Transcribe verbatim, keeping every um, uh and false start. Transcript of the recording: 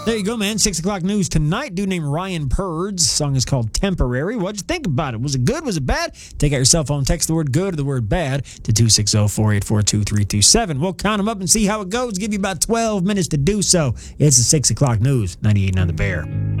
There you go, man. Six o'clock news tonight. Dude named Ryan Purds. Song is called Temporary. What'd you think about it? Was it good? Was it bad? Take out your cell phone, text the word good or the word bad to two six zero, four eight four, two three two seven. We'll count them up and see how it goes. Give you about twelve minutes to do so. It's the six o'clock news. ninety-eight point nine The Bear.